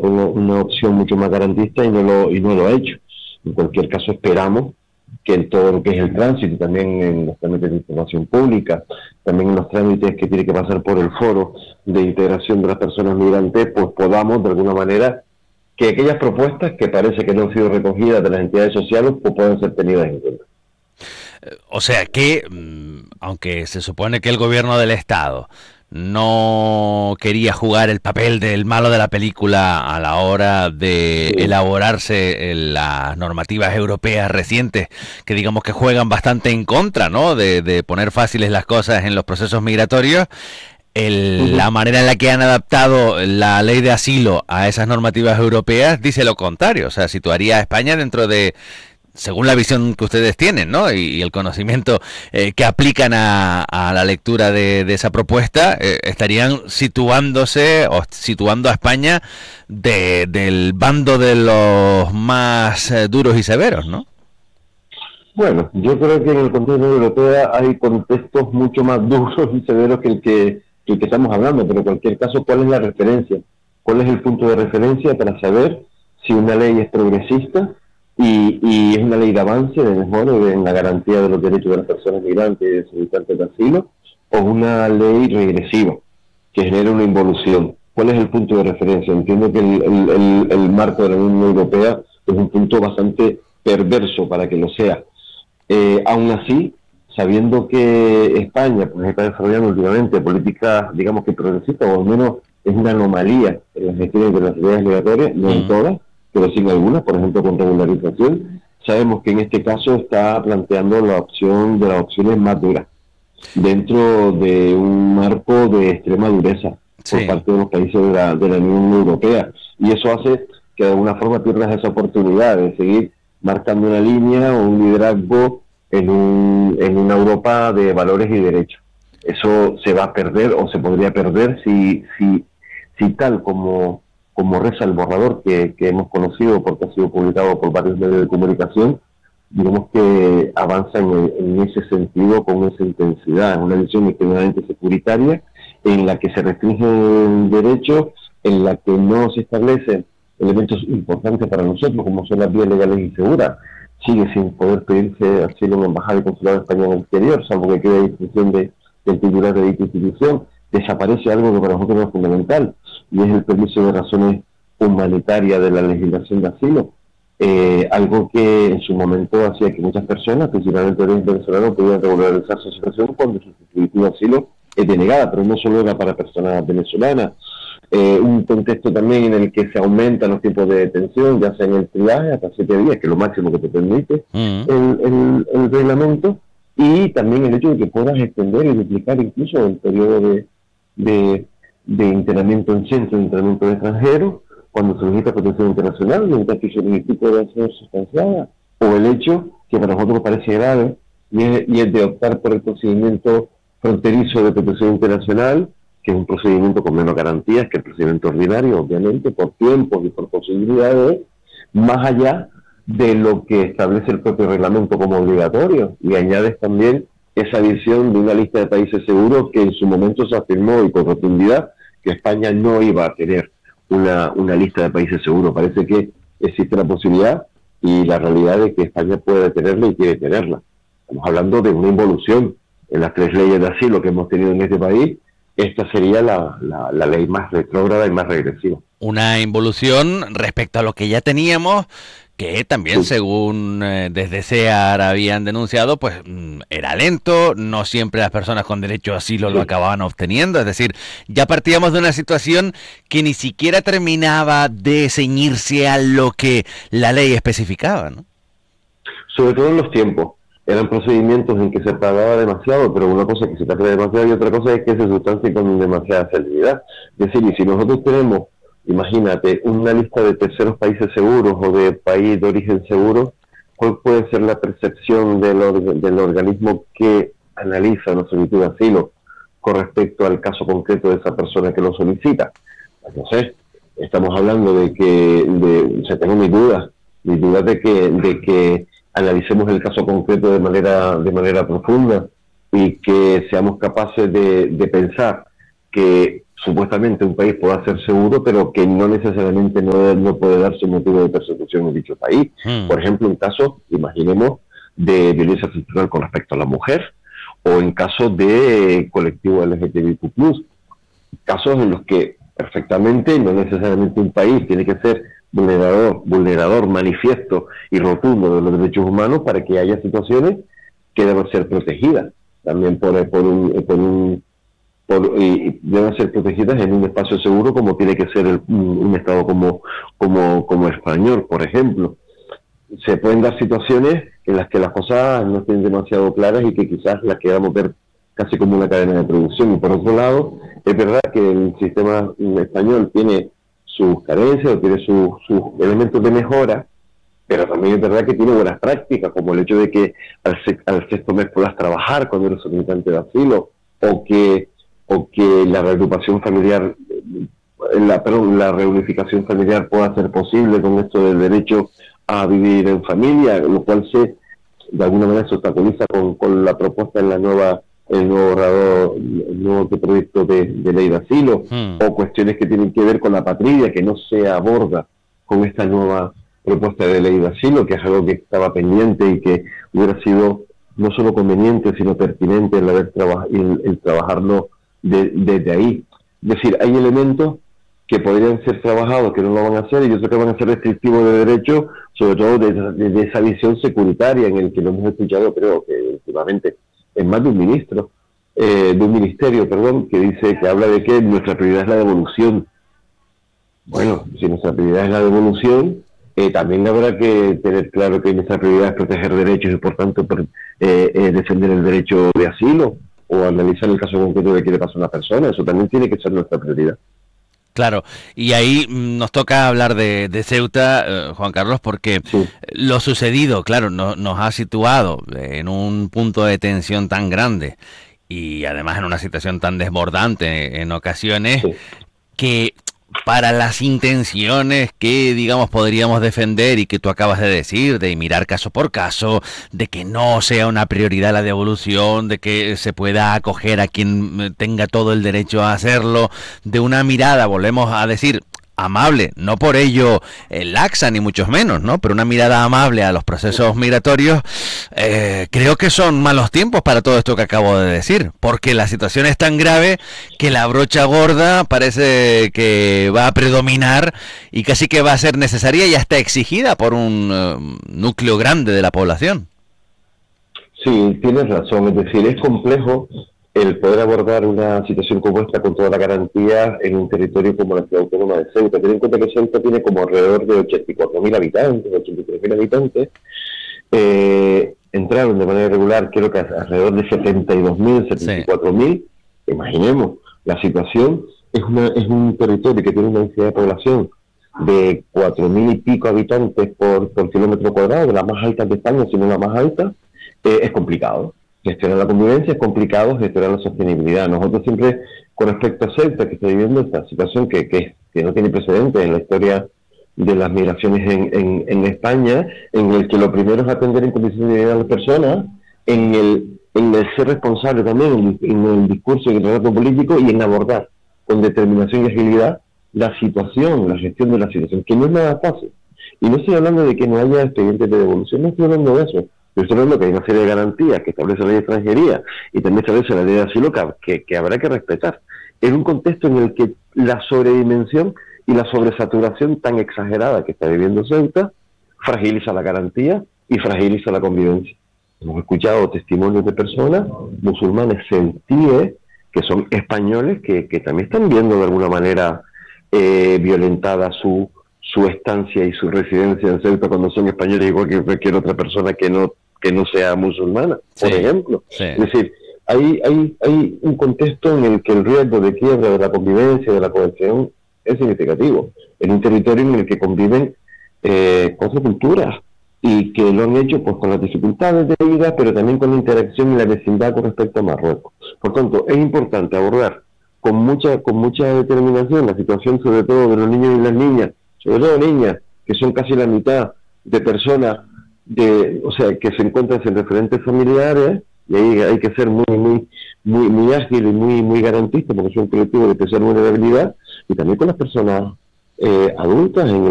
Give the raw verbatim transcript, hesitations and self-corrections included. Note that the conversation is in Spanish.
por una, una opción mucho más garantista y no lo y no lo ha hecho. En cualquier caso, esperamos que en todo lo que es el tránsito, también en los trámites de información pública, también en los trámites que tiene que pasar por el foro de integración de las personas migrantes, pues podamos de alguna manera que aquellas propuestas que parece que no han sido recogidas de las entidades sociales pues puedan ser tenidas en cuenta. O sea que, aunque se supone que el gobierno del Estado no quería jugar el papel del malo de la película a la hora de Sí. elaborarse las normativas europeas recientes, que digamos que juegan bastante en contra, ¿no? De, de poner fáciles las cosas en los procesos migratorios. El, Uh-huh. la manera en la que han adaptado la ley de asilo a esas normativas europeas dice lo contrario. O sea, situaría a España dentro de, según la visión que ustedes tienen, ¿no? Y, y el conocimiento eh, que aplican a, a la lectura de, de esa propuesta, eh, estarían situándose o situando a España de, del bando de los más eh, duros y severos, ¿no? Bueno, yo creo que en el contexto europeo hay contextos mucho más duros y severos que el que, que el que estamos hablando, pero en cualquier caso, ¿cuál es la referencia? ¿Cuál es el punto de referencia para saber si una ley es progresista y, y es una ley de avance, de mejora en la garantía de los derechos de las personas migrantes y de solicitantes de asilo, o una ley regresiva que genera una involución? ¿Cuál es el punto de referencia? Entiendo que el, el, el, el marco de la Unión Europea es un punto bastante perverso para que lo sea. Eh, aún así, sabiendo que España pues, está desarrollando últimamente políticas, digamos que progresistas, o al menos es una anomalía en las gestiones de las realidades migratorias, no en Mm. todas, pero sí en algunas, por ejemplo con regularización, sabemos que en este caso está planteando la opción de las opciones más duras, dentro de un marco de extrema dureza por Sí. parte de los países de la, de la Unión Europea. Y eso hace que de alguna forma pierdas esa oportunidad de seguir marcando una línea o un liderazgo en, un, en una Europa de valores y derechos. Eso se va a perder o se podría perder si, si, si tal como, como reza el borrador que, que hemos conocido porque ha sido publicado por varios medios de comunicación, digamos que avanza en, en ese sentido con esa intensidad, una visión extremadamente securitaria en la que se restringen derechos, en la que no se establecen elementos importantes para nosotros como son las vías legales y seguras. Sigue sin poder pedirse asilo en la embajada y consulado de España en el exterior, salvo que quede discusión de, del titular de dicha institución. Desaparece algo que para nosotros es fundamental y es el permiso de razones humanitarias de la legislación de asilo. Eh, algo que en su momento hacía que muchas personas, principalmente de origen venezolano, pudieran regularizar su situación cuando su solicitud de asilo es denegada, pero no solo era para personas venezolanas. Eh, un contexto también en el que se aumentan los tiempos de detención, ya sea en el triaje hasta siete días, que es lo máximo que te permite Mm. el, el, el reglamento, y también el hecho de que puedas extender y duplicar incluso el periodo de, de, de internamiento en centro de internamiento de extranjeros, cuando se solicita protección internacional, mientras que su solicitud puede ser sustanciada, o el hecho que para nosotros parece grave, y es, y es de optar por el procedimiento fronterizo de protección internacional, que es un procedimiento con menos garantías que el procedimiento ordinario, obviamente, por tiempos y por posibilidades, más allá de lo que establece el propio reglamento como obligatorio, y añades también esa visión de una lista de países seguros que en su momento se afirmó y con rotundidad que España no iba a tener una, una lista de países seguros. Parece que existe la posibilidad y la realidad de que España puede tenerla y quiere tenerla. Estamos hablando de una involución en las tres leyes de asilo que hemos tenido en este país. Esta sería la, la, la ley más retrógrada y más regresiva. Una involución respecto a lo que ya teníamos, que también, Sí. según eh, desde SEAR habían denunciado, pues mm, era lento, no siempre las personas con derecho a asilo lo Sí. acababan obteniendo, es decir, ya partíamos de una situación que ni siquiera terminaba de ceñirse a lo que la ley especificaba, ¿no? Sobre todo en los tiempos. Eran procedimientos en que se tardaba demasiado, pero una cosa es que se tarda demasiado y otra cosa es que se sustancie con demasiada celeridad. Es decir, y si nosotros tenemos, imagínate, una lista de terceros países seguros o de país de origen seguro, ¿cuál puede ser la percepción del, or- del organismo que analiza la solicitud de asilo con respecto al caso concreto de esa persona que lo solicita? Pues no sé, estamos hablando de que, de, o sea, tengo mis dudas, mis dudas de que, de que analicemos el caso concreto de manera de manera profunda y que seamos capaces de, de pensar que supuestamente un país pueda ser seguro, pero que no necesariamente no, no puede darse motivo de persecución en dicho país. Hmm. Por ejemplo, en caso, imaginemos, de violencia sexual con respecto a la mujer, o en caso de colectivo L G T B Q plus, casos en los que perfectamente no necesariamente un país tiene que ser vulnerador, vulnerador manifiesto y rotundo de los derechos humanos para que haya situaciones que deben ser protegidas también por, por un, por un por, y deben ser protegidas en un espacio seguro como tiene que ser el, un, un estado como como como el español, por ejemplo. Se pueden dar situaciones en las que las cosas no estén demasiado claras y que quizás las queramos ver casi como una cadena de producción. Y por otro lado, es verdad que el sistema español tiene sus carencias o tiene su, sus elementos de mejora, pero también es verdad que tiene buenas prácticas, como el hecho de que al, al sexto mes puedas trabajar cuando eres solicitante de asilo, o que o que la reagrupación familiar, la, perdón, la reunificación familiar pueda ser posible con esto del derecho a vivir en familia, lo cual se de alguna manera se obstaculiza con, con la propuesta en la nueva el nuevo borrador, el nuevo proyecto de, de ley de asilo, Hmm. o cuestiones que tienen que ver con la patria que no se aborda con esta nueva propuesta de ley de asilo, que es algo que estaba pendiente y que hubiera sido no solo conveniente, sino pertinente el, haber traba el, el trabajarlo de, desde ahí. Es decir, hay elementos que podrían ser trabajados, que no lo van a hacer, y otros que van a ser restrictivos de derechos, sobre todo desde de, de esa visión securitaria en el que lo hemos escuchado, creo que últimamente, en más de un ministro, eh, de un ministerio, perdón, que dice, que habla de que nuestra prioridad es la devolución. Bueno, si nuestra prioridad es la devolución, eh, también habrá que tener claro que nuestra prioridad es proteger derechos y por tanto por, eh, eh, defender el derecho de asilo o analizar el caso concreto de qué le pasa a una persona. Eso también tiene que ser nuestra prioridad. Claro, y ahí nos toca hablar de, de Ceuta, eh, Juan Carlos, porque sí. lo sucedido, claro, no, nos ha situado en un punto de tensión tan grande y además en una situación tan desbordante en ocasiones, Sí. que para las intenciones que, digamos, podríamos defender y que tú acabas de decir, de mirar caso por caso, de que no sea una prioridad la devolución, de que se pueda acoger a quien tenga todo el derecho a hacerlo, de una mirada, volvemos a decir, amable, no por ello eh, laxa ni mucho menos, ¿no? Pero una mirada amable a los procesos migratorios, eh, creo que son malos tiempos para todo esto que acabo de decir, porque la situación es tan grave que la brocha gorda parece que va a predominar y casi que va a ser necesaria y hasta exigida por un uh, núcleo grande de la población. Sí, tienes razón, es decir, es complejo el poder abordar una situación como esta con toda la garantía en un territorio como la ciudad autónoma de Ceuta. Ten en cuenta que Ceuta tiene como alrededor de ochenta y cuatro mil habitantes, ochenta y tres mil habitantes. Eh, entraron de manera regular, creo que alrededor de setenta y dos mil, setenta y cuatro mil. Sí. Imaginemos, la situación es, una, es un territorio que tiene una densidad de población de cuatro mil y pico habitantes por, por kilómetro cuadrado, de las más altas de España, si no la más alta. Eh, es complicado. Gestionar la convivencia es complicado, gestionar la sostenibilidad. Nosotros siempre, con respecto a Ceuta, que está viviendo esta situación que, que, que no tiene precedentes en la historia de las migraciones en, en, en España, en el que lo primero es atender en condiciones de vida a las personas, en el, en el ser responsable también, en, en el discurso y el relato político, y en abordar con determinación y agilidad la situación, la gestión de la situación, que no es nada fácil. Y no estoy hablando de que no haya expedientes de devolución, no estoy hablando de eso. Yo estoy hablando que hay una serie de garantías que establece la ley de extranjería y también establece la ley de asilo que, que habrá que respetar. En un contexto en el que la sobredimensión y la sobresaturación tan exagerada que está viviendo Ceuta fragiliza la garantía y fragiliza la convivencia. Hemos escuchado testimonios de personas musulmanes celtíes que son españoles que, que también están viendo de alguna manera eh, violentada su su estancia y su residencia en Ceuta cuando son españoles, igual que cualquier otra persona que no que no sea musulmana, por sí, ejemplo. Sí. Es decir, hay, hay, hay un contexto en el que el riesgo de quiebra de la convivencia, de la cohesión, es significativo. En un territorio en el que conviven eh, cuatro culturas y que lo han hecho pues con las dificultades de vida, pero también con la interacción y la vecindad con respecto a Marruecos. Por tanto, es importante abordar con mucha, con mucha determinación la situación, sobre todo de los niños y las niñas, sobre todo niñas, que son casi la mitad de personas de, o sea, que se encuentran sin referentes familiares, y ahí hay que ser muy muy muy muy ágil y muy muy garantista, porque es un colectivo de especial vulnerabilidad, y también con las personas eh, adultas en